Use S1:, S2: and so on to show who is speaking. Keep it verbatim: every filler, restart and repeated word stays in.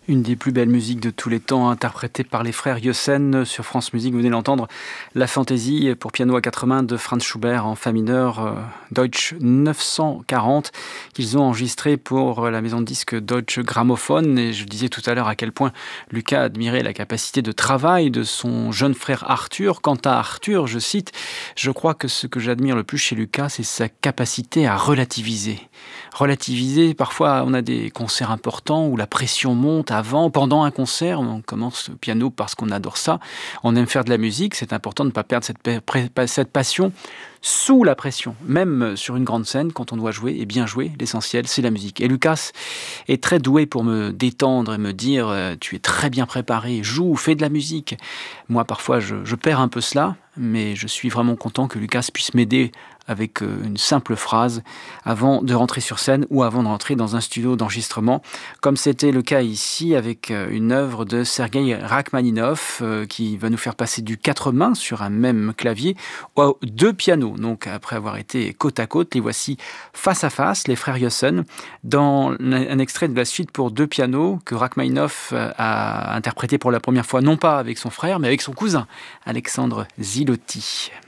S1: Une des plus belles musiques de tous les temps, interprétée par les frères Jossen sur France Musique. Vous venez d'entendre la fantaisie pour piano à quatre mains de Franz Schubert en fa mineur, euh, Deutsch neuf cent quarante, qu'ils ont enregistré pour la maison de disques Deutsche Grammophon. Et je disais tout à l'heure à quel point Lucas admirait la capacité de travail de son jeune frère Arthur. Quant à Arthur, je cite, « Je crois que ce que j'admire le plus chez Lucas, c'est sa capacité à relativiser. » Relativiser, parfois on a des concerts importants où la pression monte avant, pendant un concert, on commence le piano parce qu'on adore ça, on aime faire de la musique, c'est important de ne pas perdre cette, pa- cette passion sous la pression, même sur une grande scène, quand on doit jouer et bien jouer, l'essentiel c'est la musique. Et Lucas est très doué pour me détendre et me dire euh, tu es très bien préparé, joue, fais de la musique. Moi parfois je, je perds un peu cela, mais je suis vraiment content que Lucas puisse m'aider avec une simple phrase avant de rentrer sur scène ou avant de rentrer dans un studio d'enregistrement, comme c'était le cas ici avec une œuvre de Sergueï Rachmaninov euh, qui va nous faire passer du quatre mains sur un même clavier aux deux pianos. Donc après avoir été côte à côte, les voici face à face, les frères Jossen, dans un extrait de la suite pour deux pianos que Rachmaninov a interprété pour la première fois, non pas avec son frère, mais avec son cousin, Alexandre Zilotti.